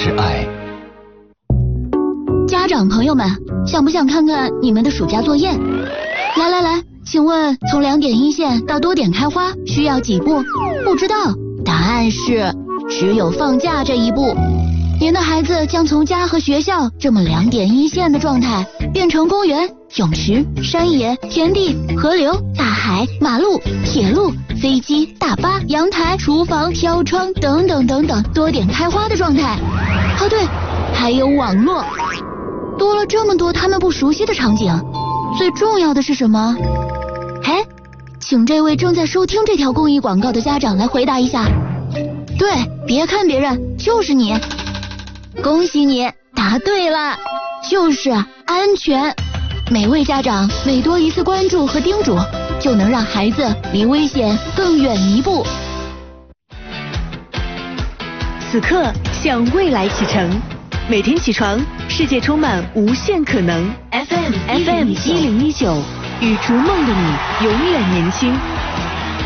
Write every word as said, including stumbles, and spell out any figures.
是爱。 家长朋友们，想不想看看你们的暑假作业？来来来，请问从两点一线到多点开花需要几步？不知道，答案是只有放假这一步。您的孩子将从家和学校这么两点一线的状态，变成公园、泳池、山野、田地、河流、大海、马路、铁路、飞机、大巴、阳台、厨房、飘窗等等等等多点开花的状态。哦对，还有网络。多了这么多他们不熟悉的场景，最重要的是什么？哎，请这位正在收听这条公益广告的家长来回答一下。对，别看别人，就是你。恭喜你，答对了，就是安全。每位家长每多一次关注和叮嘱，就能让孩子离危险更远一步。 此刻向未来启程，每天起床，世界充满无限可能。F M F M 一零一九，与逐梦的你永远年轻。